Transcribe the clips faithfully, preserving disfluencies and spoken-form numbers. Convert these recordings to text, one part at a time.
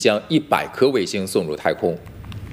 将一百颗卫星送入太空。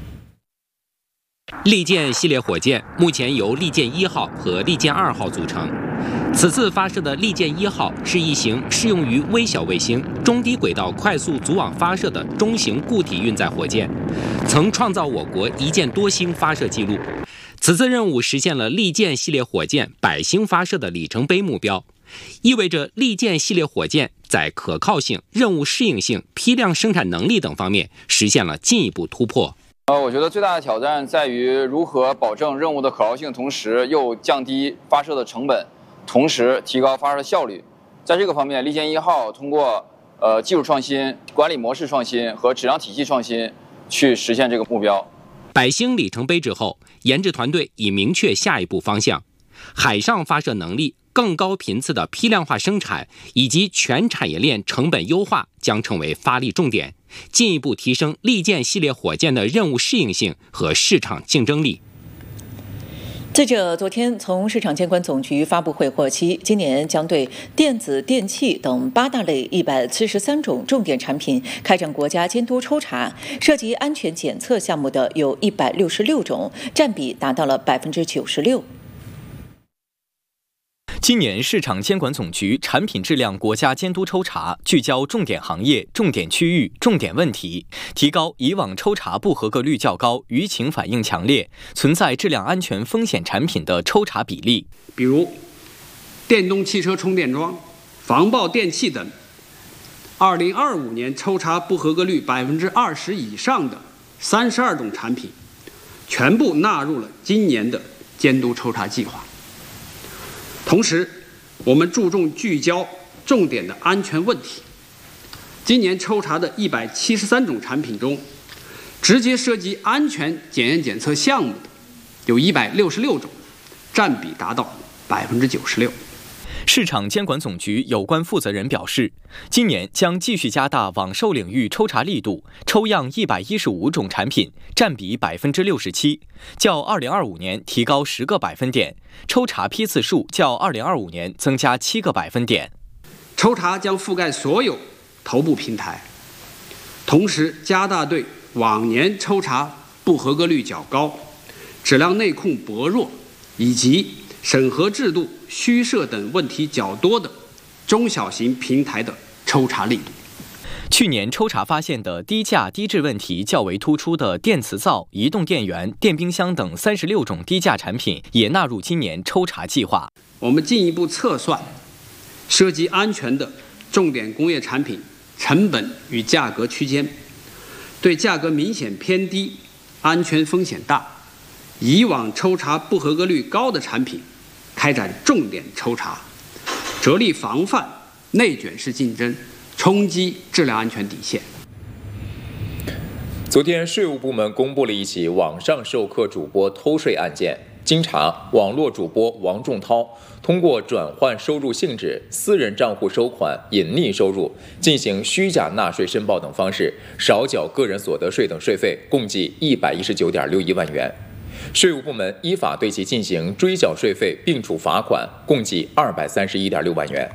利剑系列火箭目前由利剑一号和利剑二号组成。此次发射的利剑一号是一型适用于微小卫星、中低轨道快速组网发射的中型固体运载火箭，曾创造我国一箭多星发射记录。此次任务实现了利剑系列火箭百星发射的里程碑目标，意味着利剑系列火箭在可靠性、任务适应性、批量生产能力等方面实现了进一步突破。 呃，我觉得最大的挑战在于如何保证任务的可靠性，同时又降低发射的成本，同时提高发射的效率。在这个方面，利剑一号通过呃技术创新、管理模式创新和质量体系创新去实现这个目标。 百星里程碑之后，研制团队已明确下一步方向：海上发射能力、更高频次的批量化生产以及全产业链成本优化将成为发力重点，进一步提升利剑系列火箭的任务适应性和市场竞争力。 记者昨天从市场监管总局发布会获悉，今年将对电子、电器等八大类一百七十三种重点产品开展国家监督抽查，涉及安全检测项目的有一百六十六种，占比达到了百分之九十六。 今年市场监管总局产品质量国家监督抽查聚焦重点行业、重点区域、重点问题，提高以往抽查不合格率较高、舆情反应强烈、存在质量安全风险产品的抽查比例。 比如电动汽车充电桩、防爆电器等，二零二五年抽查不合格率百分之二十以上的三十二种产品，全部纳入了今年的监督抽查计划。同时，我们注重聚焦重点的安全问题。今年抽查的一百七十三种产品中，直接涉及安全检验检测项目的有一百六十六种，占比达到百分之九十六。 市场监管总局有关负责人表示，今年将继续加大网售领域抽查力度，抽样一百一十五种产品，占比百分之六十七，较二零二五年提高十个百分点，抽查批次数较二零二五年增加七个百分点。 抽查将覆盖所有头部平台，同时加大对往年抽查不合格率较高、质量内控薄弱以及审核制度虚设等问题较多的中小型平台的抽查力度。 去年抽查发现的低价低质问题较为突出的电磁灶、移动电源、电冰箱等三十六种低价产品也纳入今年抽查计划。 我们进一步测算涉及安全的重点工业产品成本与价格区间，对价格明显偏低、安全风险大、以往抽查不合格率高的产品开展重点抽查，着力防范内卷式竞争，冲击质量安全底线。 昨天，税务部门公布了一起网上授课主播偷税案件。经查，网络主播王仲涛通过转换收入性质、私人账户收款、隐匿收入、进行虚假纳税申报等方式，少缴个人所得税等税费，共计一百一十九点六一万元。税务部门依法对其进行追缴税费并处罚款，共计二百三十一点六万元。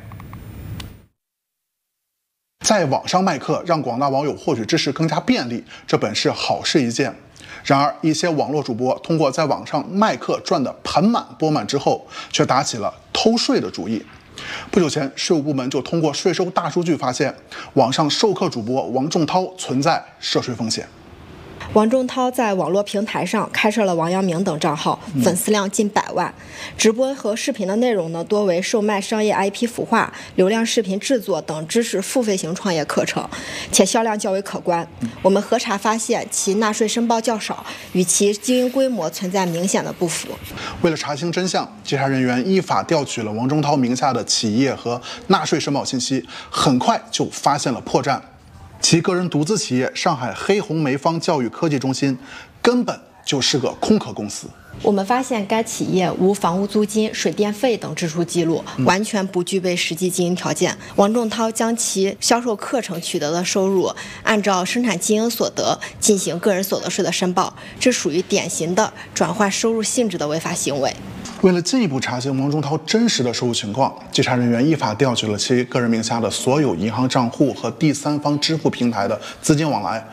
在网上卖课，让广大网友获取知识更加便利，这本是好事一件。然而，一些网络主播通过在网上卖课赚得盆满钵满之后，却打起了偷税的主意。不久前，税务部门就通过税收大数据发现，网上授课主播王仲涛存在涉税风险。 王仲涛在网络平台上开设了王阳明等账号，粉丝量近百万。直播和视频的内容呢，多为售卖商业 I P 孵化、流量视频制作等知识付费型创业课程，且销量较为可观。我们核查发现，其纳税申报较少，与其经营规模存在明显的不符。 为了查清真相，稽查人员依法调取了王仲涛名下的企业和纳税申报信息，很快就发现了破绽。其个人独资企业上海黑红梅方教育科技中心根本就是个空壳公司。 我们发现该企业无房屋租金、水电费等支出记录，完全不具备实际经营条件。王仲涛将其销售课程取得的收入按照生产经营所得进行个人所得税的申报，这属于典型的转换收入性质的违法行为。 为了进一步查清王忠涛真实的收入情况，稽查人员依法调取了其个人名下的所有银行账户和第三方支付平台的资金往来，